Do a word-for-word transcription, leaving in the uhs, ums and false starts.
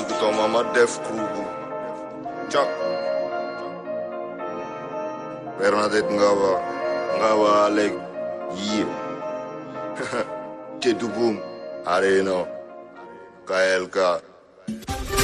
to mama def krugu. Chak. Bernadette Ngava. Ngava Alec. Yip. Tetu boom. Areno. K L K.